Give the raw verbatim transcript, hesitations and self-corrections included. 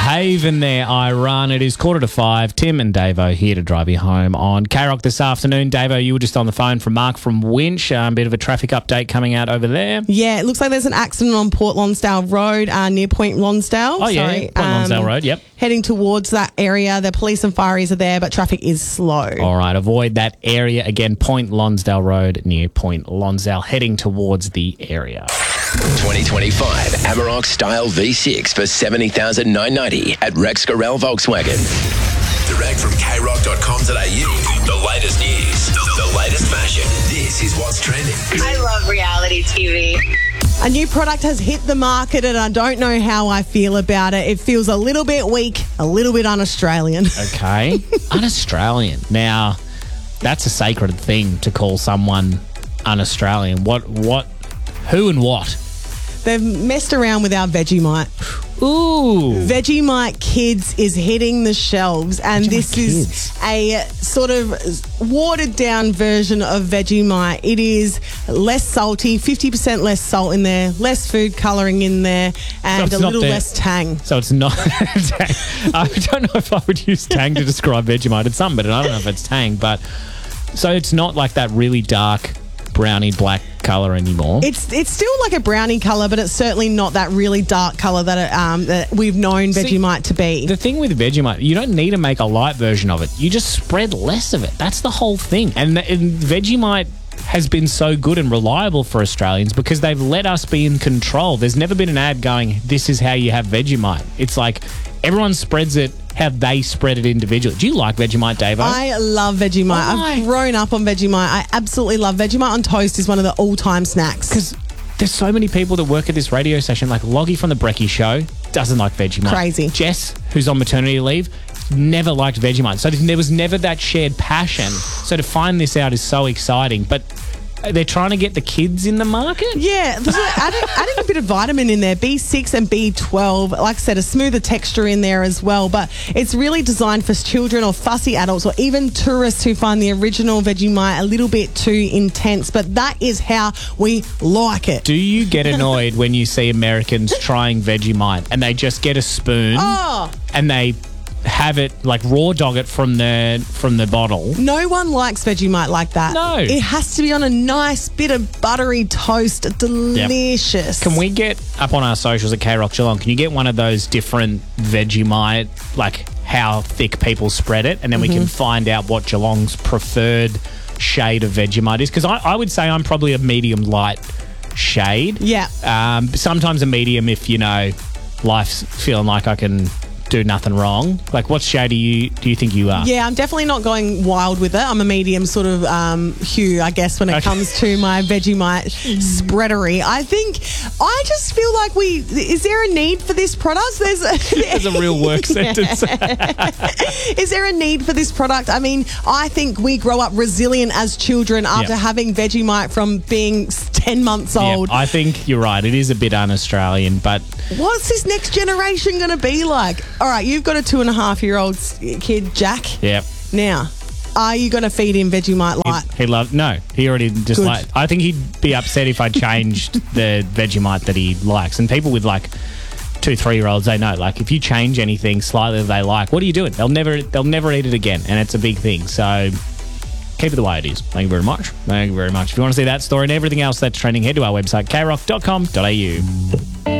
Haven there, I run. It is quarter to five. Tim and Davo here to drive you home on K-Rock this afternoon. Davo, you were just on the phone from Mark from Winch. A um, bit of a traffic update coming out over there. Yeah, it looks like there's an accident on Port Lonsdale Road uh, near Point Lonsdale. Oh, yeah, Sorry. Point Lonsdale um, Road, yep. Heading towards that area. The police and fireys are there, but traffic is slow. All right, avoid that area. Again, Point Lonsdale Road near Point Lonsdale, heading towards the area. twenty twenty-five Amarok Style V six for seventy thousand nine hundred ninety at Rex Gorell Volkswagen. Direct from K rock dot com dot a u. The latest news, the latest fashion. This is what's trending. I love reality T V. A new product has hit the market and I don't know how I feel about it. It feels a little bit weak, a little bit un-Australian. Okay. Un-Australian. Now, that's a sacred thing to call someone un-Australian. What, what, who and what? They've messed around with our Vegemite. Ooh. Vegemite Kids is hitting the shelves, and Vegemite this Kids. is a sort of watered down version of Vegemite. It is less salty, fifty percent less salt in there, less food colouring in there, and So a it's not little the- less tang. So it's not tang. I don't know if I would use tang to describe Vegemite. It's something, but I don't know if it's tang. But so it's not like that really dark browny black colour anymore. It's it's still like a brownie colour, but it's certainly not that really dark colour that it, um, that we've known See, Vegemite to be. The thing with Vegemite, you don't need to make a light version of it. You just spread less of it. That's the whole thing. And, the, and Vegemite has been so good and reliable for Australians because they've let us be in control. There's never been an ad going, this is how you have Vegemite. It's like everyone spreads it how they spread it individually. Do you like Vegemite, Davo? I love Vegemite. Why? I've grown up on Vegemite. I absolutely love Vegemite on toast. Is one of the all-time snacks. Because there's so many people that work at this radio station, like Loggie from the Brekkie Show, doesn't like Vegemite. Crazy. Jess, who's on maternity leave, never liked Vegemite. So there was never that shared passion. So to find this out is so exciting. But they're trying to get the kids in the market? Yeah, there's a- adding, adding a bit of vitamin in there, B six and B twelve. Like I said, a smoother texture in there as well. But it's really designed for children or fussy adults or even tourists who find the original Vegemite a little bit too intense. But that is how we like it. Do you get annoyed when you see Americans trying Vegemite and they just get a spoon Oh, and they have it, like raw dog it from the from the bottle? no one likes Vegemite like that. No. It has to be on a nice bit of buttery toast. Delicious. Can we get up on our socials at K-Rock Geelong? Can you get one of those different Vegemite, like how thick people spread it, and then we can find out what Geelong's preferred shade of Vegemite is? Because I, I would say I'm probably a medium light shade. Yeah. Um, sometimes a medium if, you know, life's feeling like I can do nothing wrong. Like, what shade do you do you think you are? Yeah, I'm definitely not going wild with it. I'm a medium sort of um, hue, I guess, when it Okay. comes to my Vegemite spreadery. I think, I just feel like we, is there a need for this product? There's a, There's a real work sentence. is there a need for this product? I mean, I think we grow up resilient as children after Yep. having Vegemite from being ten months Yeah, old. I think you're right. It is a bit un-Australian, but What's this next generation going to be like? All right, you've got a two and a half year old kid, Jack. yeah. Now, are you going to feed him Vegemite Light? He loved, no, he already just Good. like, I think he'd be upset if I changed the Vegemite that he likes. And people with like two, three year olds, they know, like if you change anything slightly that they like, what are you doing? They'll never, they'll never eat it again. And it's a big thing. So keep it the way it is. Thank you very much. Thank you very much. If you want to see that story and everything else that's trending, head to our website, k rock dot com dot a u.